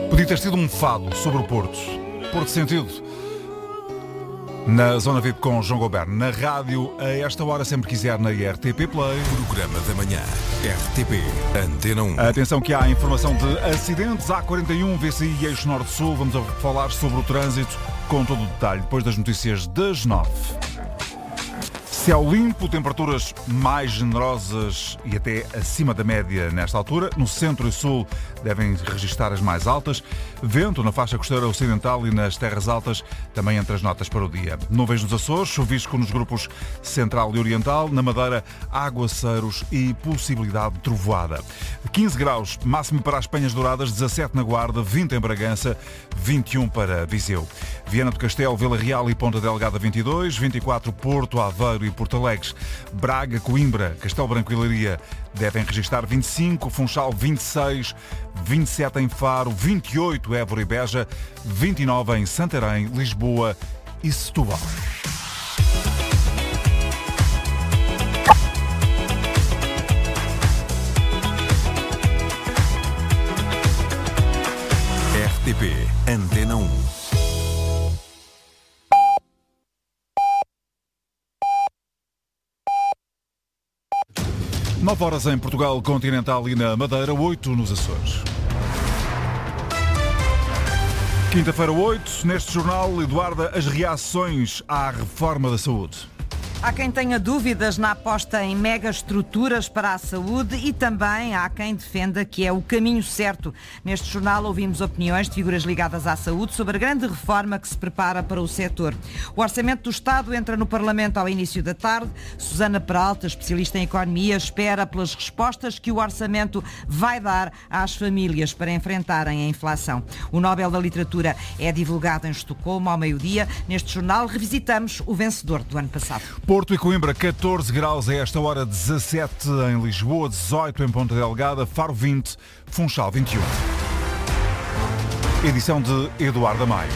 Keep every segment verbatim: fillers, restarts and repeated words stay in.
Podia ter sido um fado sobre o Porto. Porto Sentido. Na Zona V I P com João Goberno. Na rádio, a esta hora, sempre quiser, na R T P Play. Programa da manhã. R T P. Antena um. Atenção que há informação de acidentes. A quarenta e um, V C I, Eixo Norte-Sul. Vamos a falar sobre o trânsito com todo o detalhe, depois das notícias das nove. Céu limpo, temperaturas mais generosas e até acima da média nesta altura. No centro e sul devem registrar as mais altas. Vento na faixa costeira ocidental e nas terras altas, também entre as notas para o dia. Nuvens nos Açores, chuvisco nos grupos central e oriental. Na Madeira, aguaceiros e possibilidade de trovoada. quinze graus, máximo para as Penhas Douradas, dezassete na Guarda, vinte em Bragança, vinte e um para Viseu. Viana do Castelo, Vila Real e Ponta Delgada, vinte e dois, vinte e quatro Porto, Aveiro e Porto Alegre. Braga, Coimbra, Castelo Branco e Leiria devem registrar vinte e cinco, Funchal vinte e seis, vinte e sete em Faro, vinte e oito Évora e Beja, vinte e nove em Santarém, Lisboa e Setúbal. R T P Antena um. nove horas em Portugal Continental e na Madeira, oito nos Açores. Quinta-feira, oito, neste jornal, Eduarda, as reações à reforma da saúde. Há quem tenha dúvidas na aposta em megaestruturas para a saúde e também há quem defenda que é o caminho certo. Neste jornal ouvimos opiniões de figuras ligadas à saúde sobre a grande reforma que se prepara para o setor. O Orçamento do Estado entra no Parlamento ao início da tarde. Susana Peralta, especialista em economia, espera pelas respostas que o Orçamento vai dar às famílias para enfrentarem a inflação. O Nobel da Literatura é divulgado em Estocolmo ao meio-dia. Neste jornal revisitamos o vencedor do ano passado. Porto e Coimbra, catorze graus a esta hora, dezassete em Lisboa, dezoito em Ponta Delgada, Faro vinte, Funchal vinte e um. Edição de Eduardo Maio.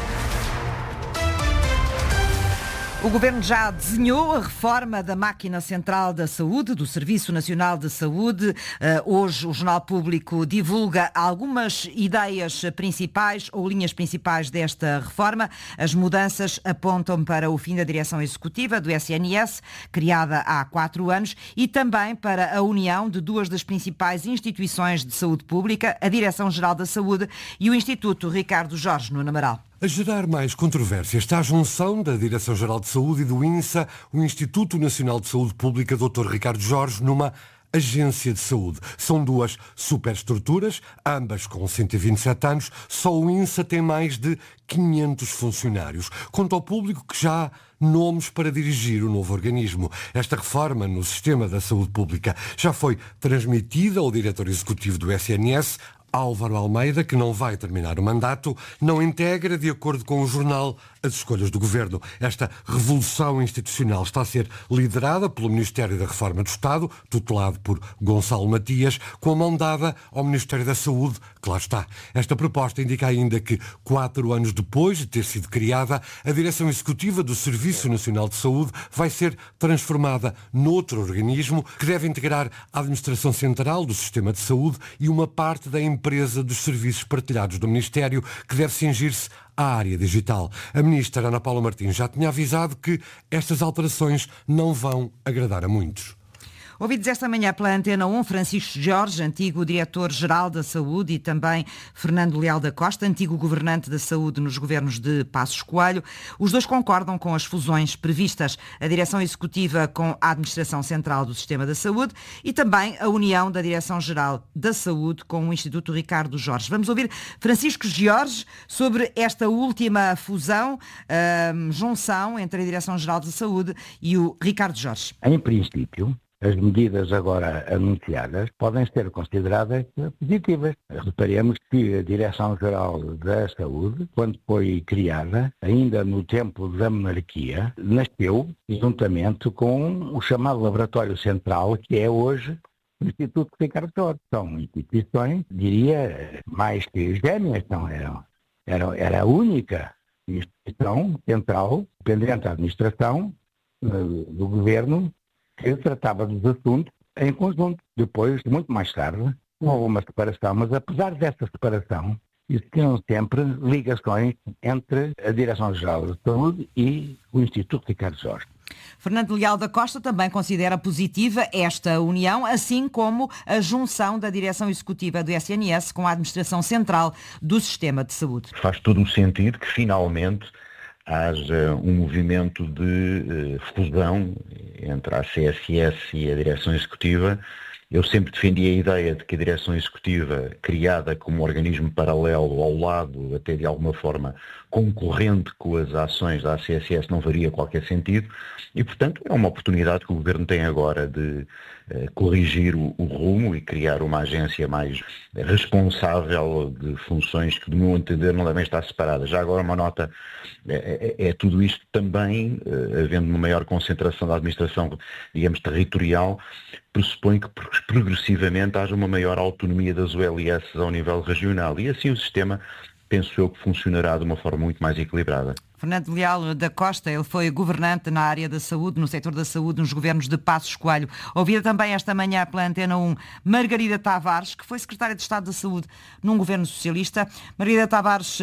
O Governo já desenhou a reforma da máquina central da saúde, do Serviço Nacional de Saúde. Hoje o Jornal Público divulga algumas ideias principais ou linhas principais desta reforma. As mudanças apontam para o fim da direção executiva do S N S, criada há quatro anos, e também para a união de duas das principais instituições de saúde pública, a Direção-Geral da Saúde e o Instituto Ricardo Jorge, no Amaral. A gerar mais controvérsia está a junção da Direção-Geral de Saúde e do INSA, o Instituto Nacional de Saúde Pública, doutor Ricardo Jorge, numa agência de saúde. São duas superestruturas, ambas com cento e vinte e sete anos. Só o INSA tem mais de quinhentos funcionários. Conta ao público que já há nomes para dirigir o novo organismo. Esta reforma no sistema da saúde pública já foi transmitida ao diretor executivo do S N S, Álvaro Almeida, que não vai terminar o mandato, não integra, de acordo com o jornal, as escolhas do Governo. Esta revolução institucional está a ser liderada pelo Ministério da Reforma do Estado, tutelado por Gonçalo Matias, com a mão dada ao Ministério da Saúde, que lá está. Esta proposta indica ainda que, quatro anos depois de ter sido criada, a Direção Executiva do Serviço Nacional de Saúde vai ser transformada noutro organismo que deve integrar a Administração Central do Sistema de Saúde e uma parte da empresa dos serviços partilhados do Ministério, que deve cingir-se à área digital. A ministra Ana Paula Martins já tinha avisado que estas alterações não vão agradar a muitos. Ouvidos esta manhã pela Antena um, Francisco Jorge, antigo Diretor-Geral da Saúde, e também Fernando Leal da Costa, antigo Governante da Saúde nos governos de Passos Coelho. Os dois concordam com as fusões previstas, a Direção Executiva com a Administração Central do Sistema da Saúde e também a união da Direção-Geral da Saúde com o Instituto Ricardo Jorge. Vamos ouvir Francisco Jorge sobre esta última fusão, uh, junção entre a Direção-Geral da Saúde e o Ricardo Jorge. Em princípio, as medidas agora anunciadas podem ser consideradas positivas. Reparemos que a Direção-Geral da Saúde, quando foi criada, ainda no tempo da monarquia, nasceu juntamente com o chamado Laboratório Central, que é hoje o Instituto Ricardo Jorge. São instituições, diria, mais que gêmeas, então, era, era, era a única instituição central, dependente da administração do governo, que tratava dos assuntos em conjunto. Depois, muito mais tarde, houve uma separação, mas apesar dessa separação, existiram sempre ligações entre a Direção-Geral de Saúde e o Instituto Ricardo Jorge. Fernando Leal da Costa também considera positiva esta união, assim como a junção da direção executiva do S N S com a administração central do sistema de saúde. Faz todo o sentido que finalmente haja um movimento de uh, fusão entre a A C S S e a direção executiva. Eu sempre defendi a ideia de que a direção executiva, criada como um organismo paralelo ao lado, até de alguma forma concorrente com as ações da A C S S, não faria qualquer sentido e, portanto, é uma oportunidade que o Governo tem agora de eh, corrigir o, o rumo e criar uma agência mais responsável de funções que, do meu entender, não devem estar separadas. Já agora uma nota, é, é, é tudo isto também, eh, havendo uma maior concentração da administração, digamos, territorial, pressupõe que progressivamente haja uma maior autonomia das U L S ao nível regional e assim o sistema, penso eu, que funcionará de uma forma muito mais equilibrada. Fernando Leal da Costa, ele foi governante na área da saúde, no setor da saúde, nos governos de Passos Coelho. Ouvida também esta manhã pela Antena um, Margarida Tavares, que foi secretária de Estado da Saúde num governo socialista. Margarida Tavares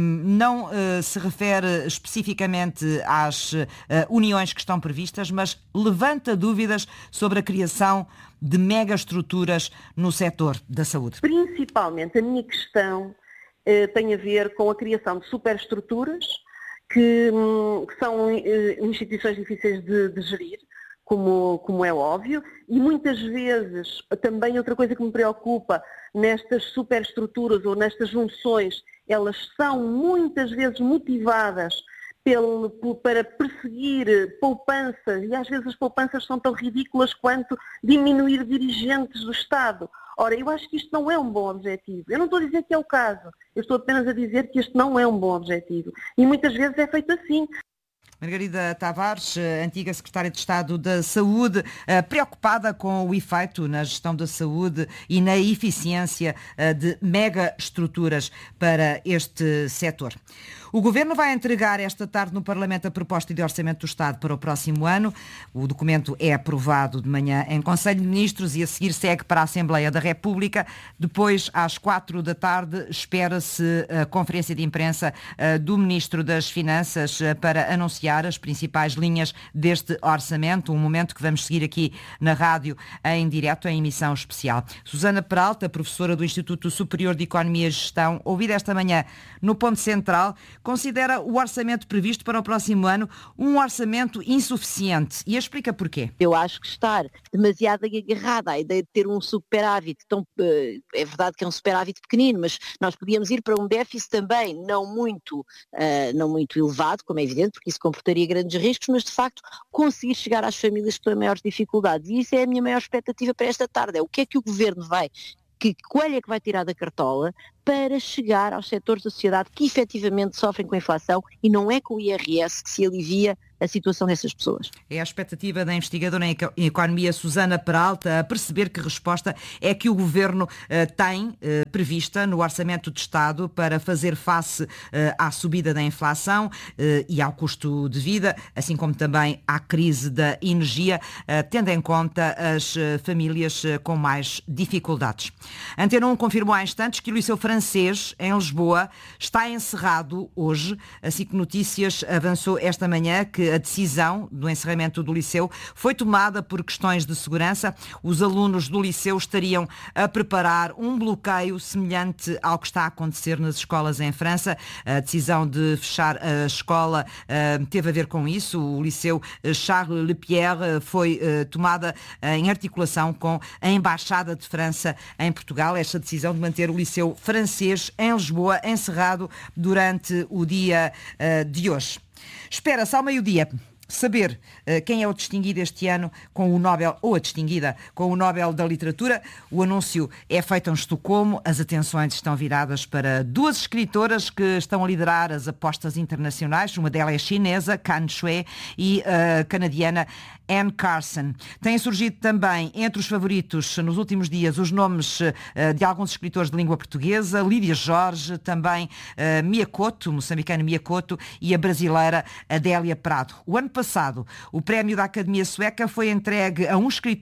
não se refere especificamente às uniões que estão previstas, mas levanta dúvidas sobre a criação de megaestruturas no setor da saúde. Principalmente a minha questão eh, tem a ver com a criação de superestruturas que, hum, que são eh, instituições difíceis de, de gerir, como, como é óbvio, e muitas vezes, também outra coisa que me preocupa nestas superestruturas ou nestas junções, elas são muitas vezes motivadas pelo, para perseguir poupanças, e às vezes as poupanças são tão ridículas quanto diminuir dirigentes do Estado. Ora, eu acho que isto não é um bom objetivo. Eu não estou a dizer que é o caso, eu estou apenas a dizer que este não é um bom objetivo. E muitas vezes é feito assim. Margarida Tavares, antiga secretária de Estado da Saúde, preocupada com o efeito na gestão da saúde e na eficiência de megaestruturas para este setor. O Governo vai entregar esta tarde no Parlamento a proposta de Orçamento do Estado para o próximo ano. O documento é aprovado de manhã em Conselho de Ministros e a seguir segue para a Assembleia da República. Depois, às quatro da tarde, espera-se a conferência de imprensa do Ministro das Finanças para anunciar as principais linhas deste orçamento, um momento que vamos seguir aqui na rádio em direto, em emissão especial. Susana Peralta, professora do Instituto Superior de Economia e Gestão, ouvida esta manhã no Ponto Central, considera o orçamento previsto para o próximo ano um orçamento insuficiente e explica porquê. Eu acho que estar demasiado agarrada à ideia de ter um superávit, tão, é verdade que é um superávit pequenino, mas nós podíamos ir para um déficit também não muito, uh, não muito elevado, como é evidente, porque isso comportaria grandes riscos, mas de facto conseguir chegar às famílias que têm maiores dificuldades. E isso é a minha maior expectativa para esta tarde, é o que é que o Governo vai, que coelho é que vai tirar da cartola para chegar aos setores da sociedade que efetivamente sofrem com a inflação e não é com o I R S que se alivia a situação dessas pessoas. É a expectativa da investigadora em economia Susana Peralta a perceber que resposta é que o Governo uh, tem uh, prevista no Orçamento de Estado para fazer face uh, à subida da inflação uh, e ao custo de vida, assim como também à crise da energia, uh, tendo em conta as uh, famílias uh, com mais dificuldades. Antena um confirmou há instantes que o Liceu Francês, em Lisboa, está encerrado hoje. A SIC Notícias avançou esta manhã que a decisão do encerramento do liceu foi tomada por questões de segurança. Os alunos do liceu estariam a preparar um bloqueio semelhante ao que está a acontecer nas escolas em França. A decisão de fechar a escola uh, teve a ver com isso. O liceu Charles Lepierre foi uh, tomada uh, em articulação com a Embaixada de França em Portugal. Esta decisão de manter o liceu francês em Lisboa encerrado durante o dia uh, de hoje. Espera-se ao meio-dia saber uh, quem é o distinguido este ano com o Nobel, ou a distinguida com o Nobel da Literatura. O anúncio é feito em Estocolmo. As atenções estão viradas para duas escritoras que estão a liderar as apostas internacionais. Uma delas é chinesa, Kan Shui, e a uh, canadiana Anne Carson. Têm surgido também entre os favoritos nos últimos dias os nomes uh, de alguns escritores de língua portuguesa, Lídia Jorge, também uh, Mia Couto, moçambicana Mia Couto, e a brasileira Adélia Prado. O ano passado, o prémio da Academia Sueca foi entregue a um escritor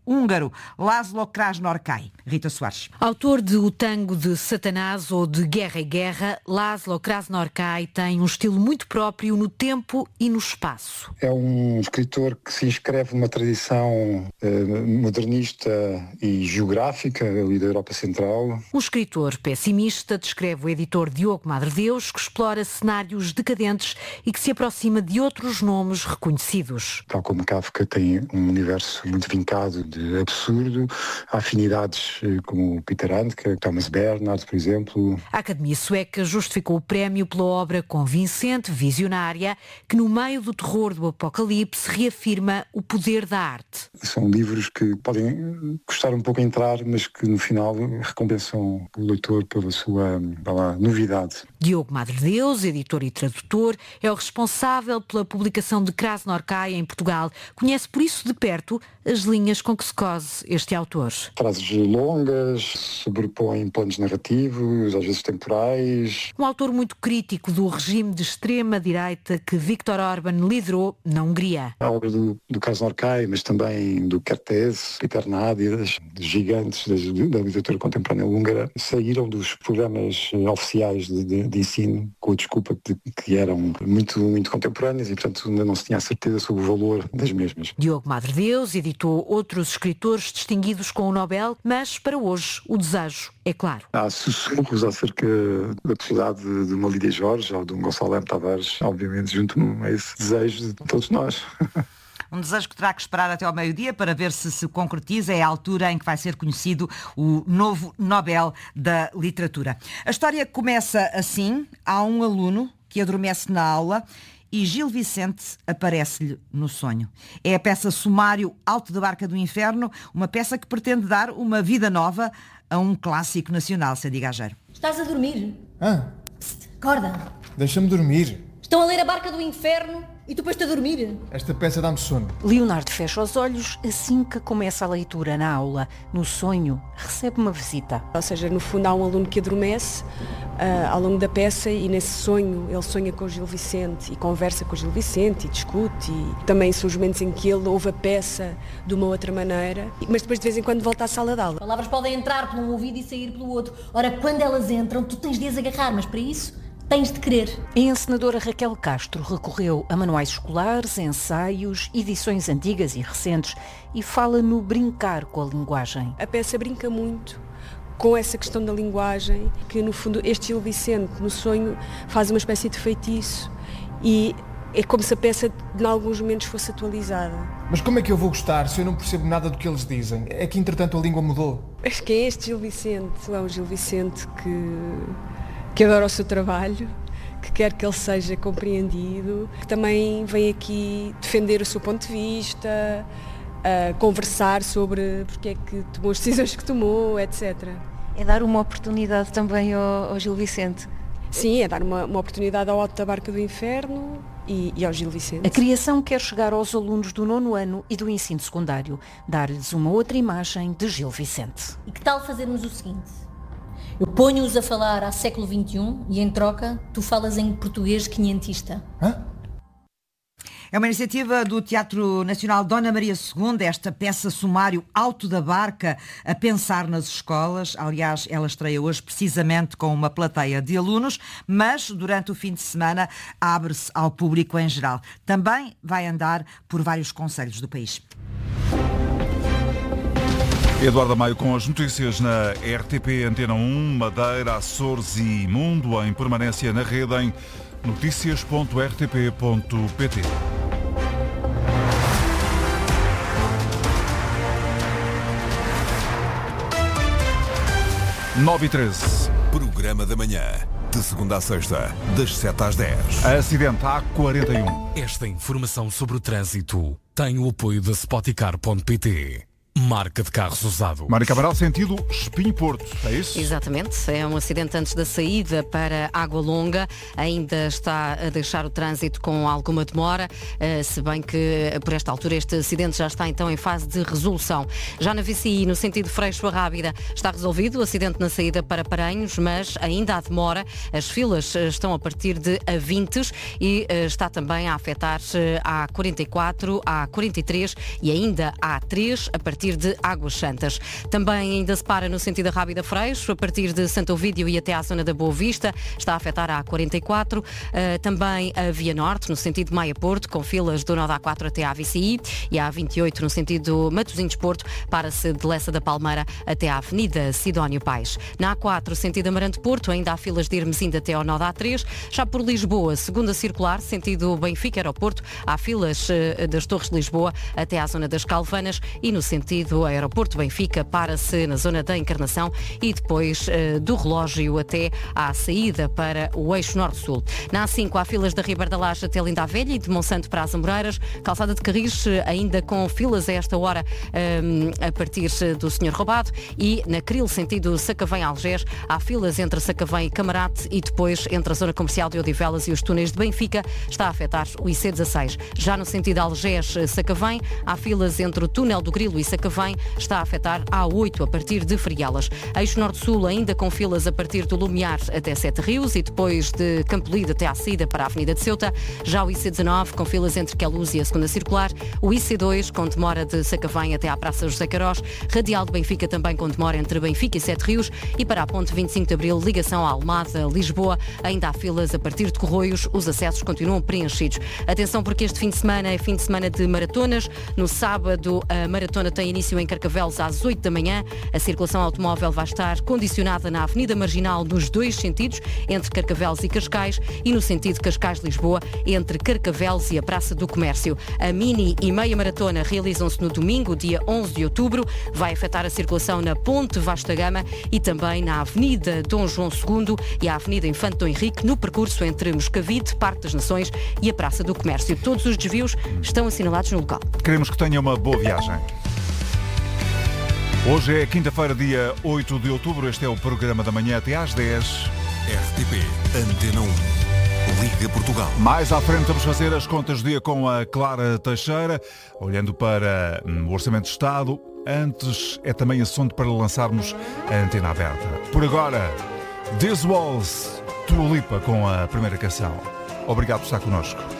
húngaro László Krasznahorkai. Rita Soares. Autor de O Tango de Satanás ou de Guerra e Guerra, László Krasznahorkai tem um estilo muito próprio no tempo e no espaço. É um escritor que se inscreve numa tradição eh, modernista e geográfica ali da Europa Central. Um escritor pessimista, descreve o editor Diogo Madredeus, que explora cenários decadentes e que se aproxima de outros nomes reconhecidos. Tal como Kafka tem um universo muito vincado de absurdo, há afinidades como Peter Handke, Thomas Bernhard, por exemplo. A Academia Sueca justificou o prémio pela obra convincente, visionária, que no meio do terror do apocalipse reafirma o poder da arte. São livros que podem custar um pouco a entrar, mas que no final recompensam o leitor pela sua pela novidade. Diogo Madredeus, editor e tradutor, é o responsável pela publicação de Krasznahorkai em Portugal. Conhece por isso de perto as linhas com que se cose este autor. Frases longas, sobrepõe planos narrativos, às vezes temporais. Um autor muito crítico do regime de extrema-direita que Viktor Orbán liderou na Hungria. A obra do, do Krasznahorkai, mas também do Kertész, Peter Nádias, gigantes da, da literatura contemporânea húngara, saíram dos programas oficiais de, de, de ensino com a desculpa de que eram muito, muito contemporâneas e, portanto, ainda não se tinha a certeza sobre o valor das mesmas. Diogo Madredeus editou outros escritores distinguidos com o Nobel, mas para hoje o desejo é claro. Há sussurros acerca da possibilidade de, de uma Lídia Jorge ou de um Gonçalo M. Tavares, obviamente, junto-me a esse desejo de todos nós. Um desejo que terá que esperar até ao meio-dia para ver se se concretiza. É a altura em que vai ser conhecido o novo Nobel da Literatura. A história começa assim. Há um aluno que adormece na aula e Gil Vicente aparece-lhe no sonho. É a peça Sumário Alto da Barca do Inferno, uma peça que pretende dar uma vida nova a um clássico nacional, Sandy Gageiro. Estás a dormir? Ah, Psst, acorda. deixa-me dormir. Estão a ler a Barca do Inferno e tu pões-te a dormir. Esta peça dá-me sono. Leonardo fecha os olhos assim que começa a leitura na aula. No sonho, recebe uma visita. Ou seja, no fundo há um aluno que adormece uh, ao longo da peça e nesse sonho ele sonha com o Gil Vicente e conversa com o Gil Vicente e discute. E também são os momentos em que ele ouve a peça de uma outra maneira, mas depois de vez em quando volta à sala de aula. As palavras podem entrar por um ouvido e sair pelo outro. Ora, quando elas entram, tu tens de as agarrar, mas para isso tens de querer. A encenadora Raquel Castro recorreu a manuais escolares, ensaios, edições antigas e recentes e fala no brincar com a linguagem. A peça brinca muito com essa questão da linguagem, que no fundo este Gil Vicente, no sonho, faz uma espécie de feitiço e é como se a peça em alguns momentos fosse atualizada. Mas como é que eu vou gostar se eu não percebo nada do que eles dizem? É que entretanto a língua mudou. Mas quem é este Gil Vicente? É um Gil Vicente que... que adora o seu trabalho, que quer que ele seja compreendido, que também vem aqui defender o seu ponto de vista, uh, conversar sobre porque é que tomou as decisões que tomou, etcétera. É dar uma oportunidade também ao, ao Gil Vicente. Sim, é dar uma, uma oportunidade ao Alto da Barca do Inferno e, e ao Gil Vicente. A criação quer chegar aos alunos do nono ano e do ensino secundário, dar-lhes uma outra imagem de Gil Vicente. E que tal fazermos o seguinte? Eu ponho-os a falar ao século vinte e um e, em troca, tu falas em português quinhentista. Hã? É uma iniciativa do Teatro Nacional Dona Maria segunda, esta peça Sumário Alto da Barca, a pensar nas escolas. Aliás, ela estreia hoje precisamente com uma plateia de alunos, mas durante o fim de semana abre-se ao público em geral. Também vai andar por vários concelhos do país. Eduardo Maio com as notícias na R T P Antena um, Madeira, Açores e Mundo, em permanência na rede em notícias ponto r t p ponto p t. nove e treze. Programa da manhã, de segunda a sexta, das sete às dez. Acidente A quarenta e um. Esta informação sobre o trânsito tem o apoio da Spoticar ponto p t. Marca de carros usado. Mário Cabral, sentido Espinho-Porto, é isso? Exatamente, é um acidente antes da saída para Água Longa, ainda está a deixar o trânsito com alguma demora, se bem que por esta altura este acidente já está então em fase de resolução. Já na V C I, no sentido Freixo-Rábida, está resolvido o acidente na saída para Paranhos, mas ainda há demora, as filas estão a partir de A vinte e está também a afetar a quarenta e quatro, a quarenta e três e ainda a A três a partir partir de Águas Santas. Também ainda se para no sentido da Rábida Freixo, a partir de Santo Ovídio e até à zona da Boa Vista. Está a afetar a A quarenta e quatro. Uh, também a Via Norte, no sentido Maia-Porto, com filas do nó da A quatro até à A V C I. E a A vinte e oito, no sentido Matosinhos-Porto, para-se de Lessa da Palmeira até à Avenida Sidónio Paes. Na A quatro, sentido Amarante-Porto, ainda há filas de Hermesinde até ao nó da A três. Já por Lisboa, segunda circular, sentido Benfica-Aeroporto, há filas uh, das Torres de Lisboa até à zona das Calvanas. E no sentido Aeroporto-Benfica, para-se na zona da Encarnação e depois uh, do relógio até à saída para o eixo norte-sul. Na A cinco há filas da Ribeira da Laje até Linda a Velha e de Monsanto para as Amoreiras. Calçada de Carris ainda com filas a esta hora um, a partir do Senhor Roubado. E na Cril, sentido Sacavém-Algés, há filas entre Sacavém e Camarate e depois entre a zona comercial de Odivelas e os túneis de Benfica. Está a afetar o I C dezasseis. Já no sentido Algés-Sacavém, há filas entre o túnel do Grilo e Sacavém. Está a afetar a A oito a partir de Frielas. Eixo Norte-Sul ainda com filas a partir do Lumiar até Sete Rios e depois de Campolide até à saída para a Avenida de Ceuta. Já o I C dezanove com filas entre Queluz e a segunda circular. O I C dois com demora de Sacavém até à Praça José Queiroz. Radial de Benfica também com demora entre Benfica e Sete Rios. E para a ponte vinte e cinco de Abril, ligação à Almada, Lisboa, ainda há filas a partir de Corroios. Os acessos continuam preenchidos. Atenção porque este fim de semana é fim de semana de maratonas. No sábado, a maratona tem início em Carcavelos às oito da manhã. A circulação automóvel vai estar condicionada na Avenida Marginal nos dois sentidos, entre Carcavelos e Cascais, e no sentido Cascais-Lisboa, entre Carcavelos e a Praça do Comércio. A mini e meia maratona realizam-se no domingo, dia onze de outubro. Vai afetar a circulação na Ponte Vasta Gama e também na Avenida Dom João segundo e a Avenida Infante Dom Henrique, no percurso entre Moscavide, Parque das Nações e a Praça do Comércio. Todos os desvios estão assinalados no local. Queremos que tenha uma boa viagem. Hoje é quinta-feira, dia oito de outubro. Este é o programa da manhã até às dez. R T P Antena um. Liga Portugal. Mais à frente vamos fazer as contas do dia com a Clara Teixeira, olhando para hum, o Orçamento de Estado. Antes é também assunto para lançarmos a antena aberta. Por agora, This Walls, Dua Lipa com a primeira canção. Obrigado por estar connosco.